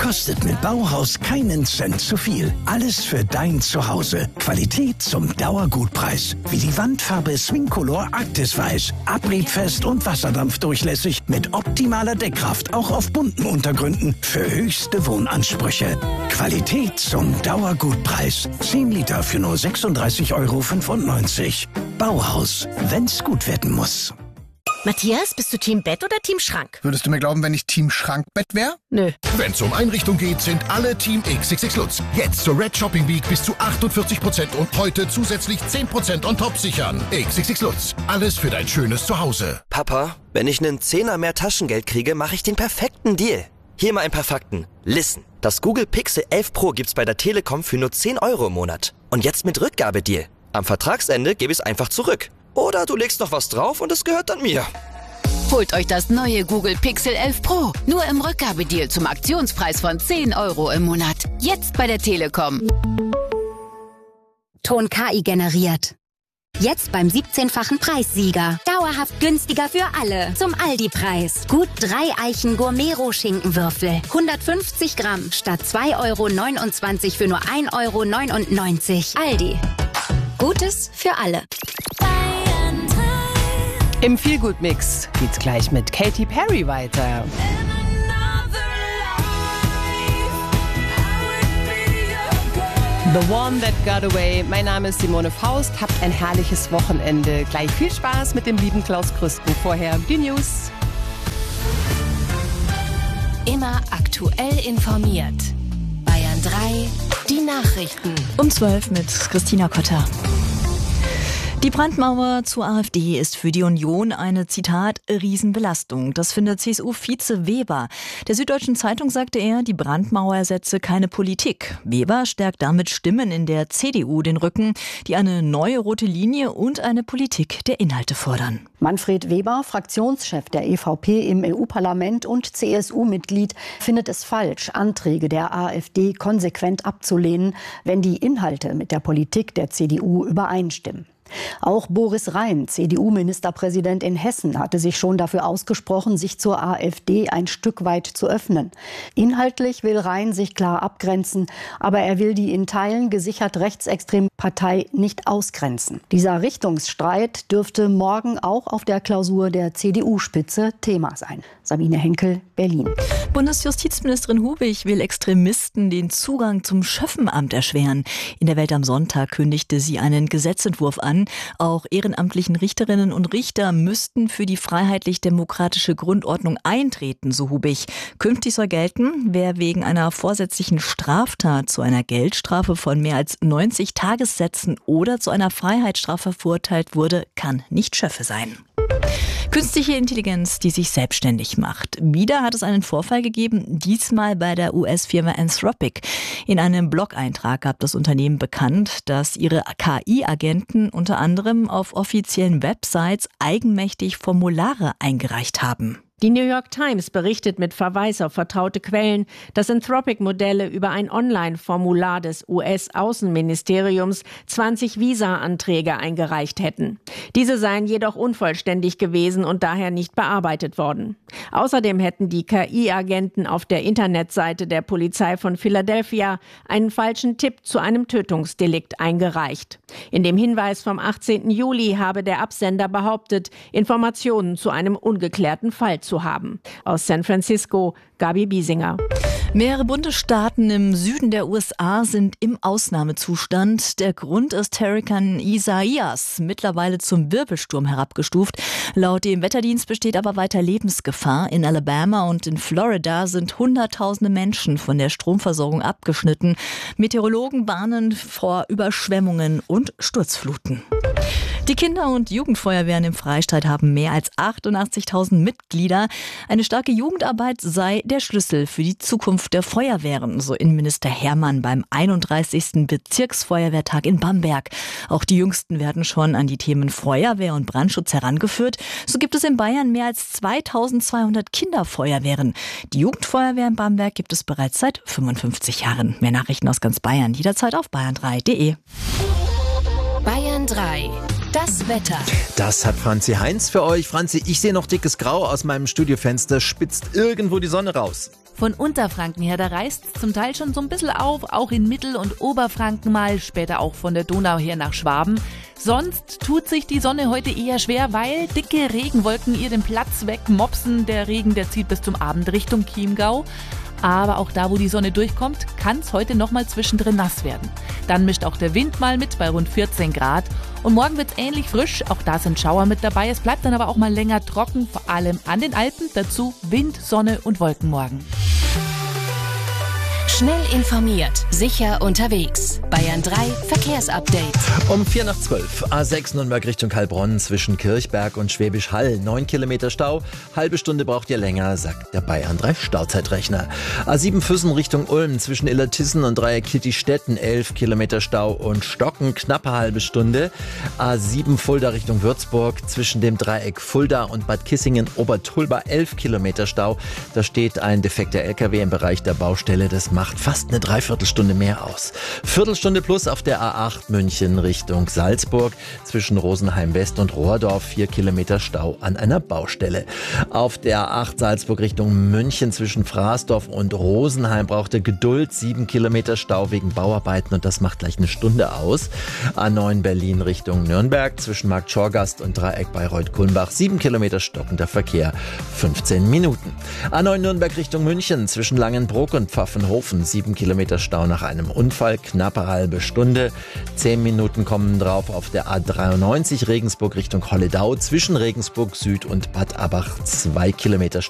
Kostet mit Bauhaus keinen Cent zu viel. Alles für dein Zuhause. Qualität zum Dauergutpreis. Wie die Wandfarbe Swingcolor Arktis Weiß. Abriebfest und wasserdampfdurchlässig mit optimaler Deckkraft. Auch auf bunten Untergründen für höchste Wohnansprüche. Qualität zum Dauergutpreis. 10 Liter für nur 36,95 €. Bauhaus. Wenn's gut werden muss. Matthias, bist du Team Bett oder Team Schrank? Würdest du mir glauben, wenn ich Team Schrankbett wäre? Nö. Wenn's um Einrichtung geht, sind alle Team XXX Lutz. Jetzt zur Red Shopping Week bis zu 48% und heute zusätzlich 10% on top sichern. XXX Lutz. Alles für dein schönes Zuhause. Papa, wenn ich einen Zehner mehr Taschengeld kriege, mache ich den perfekten Deal. Hier mal ein paar Fakten. Listen. Das Google Pixel 11 Pro gibt's bei der Telekom für nur 10 € im Monat. Und jetzt mit Rückgabedeal. Am Vertragsende gebe ich es einfach zurück. Oder du legst noch was drauf und es gehört dann mir. Holt euch das neue Google Pixel 11 Pro. Nur im Rückgabedeal zum Aktionspreis von 10 € im Monat. Jetzt bei der Telekom. Ton KI generiert. Jetzt beim 17-fachen Preissieger. Dauerhaft günstiger für alle. Zum Aldi-Preis. Gut 3 Eichen Gourmet-Schinkenwürfel. 150 Gramm statt 2,29 € für nur 1,99 €. Aldi. Gutes für alle. Im Feelgood-Mix geht's gleich mit Katy Perry weiter. The One That Got Away. Mein Name ist Simone Faust. Habt ein herrliches Wochenende. Gleich viel Spaß mit dem lieben Klaus Krüsten. Vorher die News. Immer aktuell informiert. Bayern 3, die Nachrichten. Um 12 mit Christina Kotter. Die Brandmauer zur AfD ist für die Union eine, Zitat, Riesenbelastung. Das findet CSU-Vize Weber. Der Süddeutschen Zeitung sagte er, die Brandmauer ersetze keine Politik. Weber stärkt damit Stimmen in der CDU den Rücken, die eine neue rote Linie und eine Politik der Inhalte fordern. Manfred Weber, Fraktionschef der EVP im EU-Parlament und CSU-Mitglied, findet es falsch, Anträge der AfD konsequent abzulehnen, wenn die Inhalte mit der Politik der CDU übereinstimmen. Auch Boris Rhein, CDU-Ministerpräsident in Hessen, hatte sich schon dafür ausgesprochen, sich zur AfD ein Stück weit zu öffnen. Inhaltlich will Rhein sich klar abgrenzen, aber er will die in Teilen gesichert rechtsextreme Partei nicht ausgrenzen. Dieser Richtungsstreit dürfte morgen auch auf der Klausur der CDU-Spitze Thema sein. Sabine Henkel, Berlin. Bundesjustizministerin Hubig will Extremisten den Zugang zum Schöffenamt erschweren. In der Welt am Sonntag kündigte sie einen Gesetzentwurf an. Auch ehrenamtlichen Richterinnen und Richter müssten für die freiheitlich-demokratische Grundordnung eintreten, so Hubig. Künftig soll gelten, wer wegen einer vorsätzlichen Straftat zu einer Geldstrafe von mehr als 90 Tagessätzen oder zu einer Freiheitsstrafe verurteilt wurde, kann nicht Schöffe sein. Künstliche Intelligenz, die sich selbstständig macht. Wieder hat es einen Vorfall gegeben, diesmal bei der US-Firma Anthropic. In einem Blog-Eintrag gab das Unternehmen bekannt, dass ihre KI-Agenten unter anderem auf offiziellen Websites eigenmächtig Formulare eingereicht haben. Die New York Times berichtet mit Verweis auf vertraute Quellen, dass Anthropic-Modelle über ein Online-Formular des US-Außenministeriums 20 Visa-Anträge eingereicht hätten. Diese seien jedoch unvollständig gewesen und daher nicht bearbeitet worden. Außerdem hätten die KI-Agenten auf der Internetseite der Polizei von Philadelphia einen falschen Tipp zu einem Tötungsdelikt eingereicht. In dem Hinweis vom 18. Juli habe der Absender behauptet, Informationen zu einem ungeklärten Fall zu haben. Aus San Francisco, Gabi Biesinger. Mehrere Bundesstaaten im Süden der USA sind im Ausnahmezustand. Der Grund ist Hurrikan Isaias, mittlerweile zum Wirbelsturm herabgestuft. Laut dem Wetterdienst besteht aber weiter Lebensgefahr. In Alabama und in Florida sind Hunderttausende Menschen von der Stromversorgung abgeschnitten. Meteorologen warnen vor Überschwemmungen und Sturzfluten. Die Kinder- und Jugendfeuerwehren im Freistaat haben mehr als 88.000 Mitglieder. Eine starke Jugendarbeit sei der Schlüssel für die Zukunft der Feuerwehren, so Innenminister Hermann beim 31. Bezirksfeuerwehrtag in Bamberg. Auch die Jüngsten werden schon an die Themen Feuerwehr und Brandschutz herangeführt. So gibt es in Bayern mehr als 2.200 Kinderfeuerwehren. Die Jugendfeuerwehr in Bamberg gibt es bereits seit 55 Jahren. Mehr Nachrichten aus ganz Bayern jederzeit auf bayern3.de. Bayern 3. Das Wetter. Das hat Franzi Heinz für euch. Franzi, ich sehe noch dickes Grau aus meinem Studiofenster. Spitzt irgendwo die Sonne raus? Von Unterfranken her, da reißt es zum Teil schon so ein bisschen auf, auch in Mittel- und Oberfranken mal, später auch von der Donau her nach Schwaben. Sonst tut sich die Sonne heute eher schwer, weil dicke Regenwolken ihr den Platz wegmopsen. Der Regen, der zieht bis zum Abend Richtung Chiemgau. Aber auch da, wo die Sonne durchkommt, kann es heute nochmal zwischendrin nass werden. Dann mischt auch der Wind mal mit bei rund 14 Grad. Und morgen wird es ähnlich frisch, auch da sind Schauer mit dabei. Es bleibt dann aber auch mal länger trocken, vor allem an den Alpen. Dazu Wind, Sonne und Wolken morgen. Schnell informiert, sicher unterwegs. Bayern 3 Verkehrsupdate. Um 11:45 A6 Nürnberg Richtung Heilbronn zwischen Kirchberg und Schwäbisch Hall. 9 Kilometer Stau. Halbe Stunde braucht ihr länger, sagt der Bayern 3 Stauzeitrechner. A7 Füssen Richtung Ulm zwischen Illertissen und Dreieck Kittistetten. 11 Kilometer Stau und Stocken. Knappe halbe Stunde. A7 Fulda Richtung Würzburg zwischen dem Dreieck Fulda und Bad Kissingen Obertulba. 11 Kilometer Stau. Da steht ein defekter LKW im Bereich der Baustelle. Das macht fast eine Dreiviertelstunde mehr aus. Viertelstunde plus auf der A8 München Richtung Salzburg zwischen Rosenheim West und Rohrdorf. 4 Kilometer Stau an einer Baustelle. Auf der A8 Salzburg Richtung München zwischen Fraßdorf und Rosenheim braucht ihr Geduld. 7 Kilometer Stau wegen Bauarbeiten und das macht gleich eine Stunde aus. A9 Berlin Richtung Nürnberg zwischen Markt Schorgast und Dreieck Bayreuth-Kulmbach. 7 Kilometer stockender Verkehr. 15 Minuten. A9 Nürnberg Richtung München zwischen Langenbruck und Pfaffenhofen. 7 Kilometer Stau nach einem Unfall, knappe halbe Stunde. 10 Minuten kommen drauf auf der A93 Regensburg Richtung Holledau zwischen Regensburg Süd und Bad Abach. 2 Kilometer Stau.